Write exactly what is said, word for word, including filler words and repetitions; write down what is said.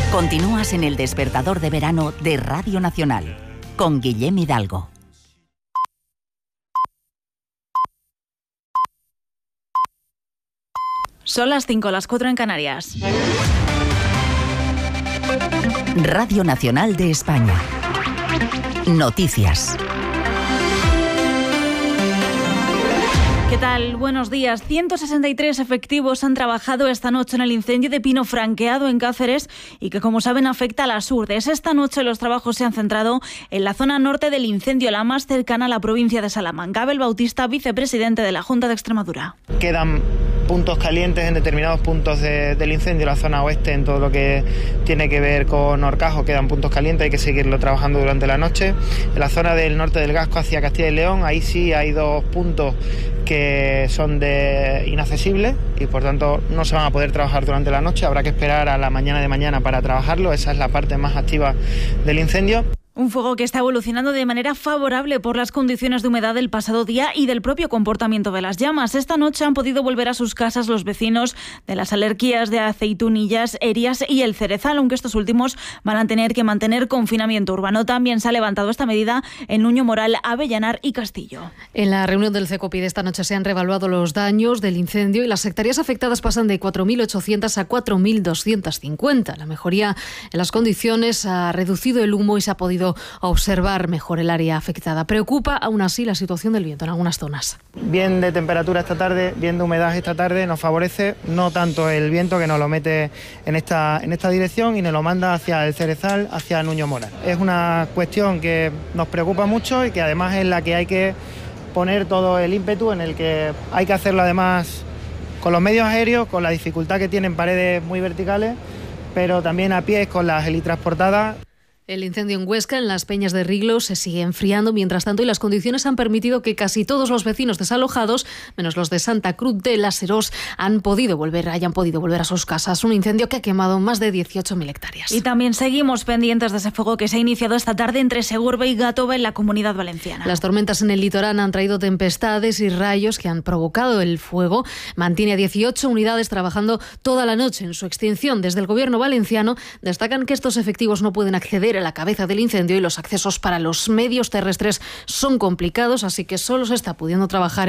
Continúas en el despertador de verano de Radio Nacional, con Guillem Hidalgo. Son las cinco, las cuatro en Canarias. Radio Nacional de España. Noticias. ¿Qué tal? Buenos días. ciento sesenta y tres efectivos han trabajado esta noche en el incendio de Pino Franqueado en Cáceres y que, como saben, afecta a las Urdes. Esta noche los trabajos se han centrado en la zona norte del incendio, la más cercana a la provincia de Salamanca. Abel Bautista, vicepresidente de la Junta de Extremadura. Quedan puntos calientes en determinados puntos de, del incendio, la zona oeste, en todo lo que tiene que ver con Horcajo, quedan puntos calientes, hay que seguirlo trabajando durante la noche. En la zona del norte del Gasco hacia Castilla y León, ahí sí hay dos puntos que son de inaccesibles y por tanto no se van a poder trabajar durante la noche, habrá que esperar a la mañana de mañana para trabajarlo, esa es la parte más activa del incendio. Un fuego que está evolucionando de manera favorable por las condiciones de humedad del pasado día y del propio comportamiento de las llamas. Esta noche han podido volver a sus casas los vecinos de las Alerquías de Aceitunillas, Erias y El Cerezal, aunque estos últimos van a tener que mantener confinamiento urbano. También se ha levantado esta medida en Nuño Moral, Avellanar y Castillo. En la reunión del CECOPI de esta noche se han revaluado los daños del incendio y las hectáreas afectadas pasan de cuatro mil ochocientas a cuatro mil doscientas cincuenta. La mejoría en las condiciones ha reducido el humo y se ha podido a observar mejor el área afectada. Preocupa aún así la situación del viento en algunas zonas. Bien de temperatura esta tarde, bien de humedad esta tarde, nos favorece no tanto el viento que nos lo mete en esta, en esta dirección y nos lo manda hacia El Cerezal, hacia Nuño Moral. Es una cuestión que nos preocupa mucho y que además es la que hay que poner todo el ímpetu, en el que hay que hacerlo además con los medios aéreos, con la dificultad que tienen paredes muy verticales, pero también a pies con las helitransportadas. El incendio en Huesca, en las Peñas de Riglo, se sigue enfriando mientras tanto y las condiciones han permitido que casi todos los vecinos desalojados, menos los de Santa Cruz de las Serós, han podido volver, hayan podido volver a sus casas. Un incendio que ha quemado más de dieciocho mil hectáreas. Y también seguimos pendientes de ese fuego que se ha iniciado esta tarde entre Segurbe y Gàtova en la Comunidad Valenciana. Las tormentas en el litoral han traído tempestades y rayos que han provocado el fuego. Mantiene a dieciocho unidades trabajando toda la noche en su extinción. Desde el Gobierno valenciano destacan que estos efectivos no pueden acceder a la cabeza del incendio y los accesos para los medios terrestres son complicados, así que solo se está pudiendo trabajar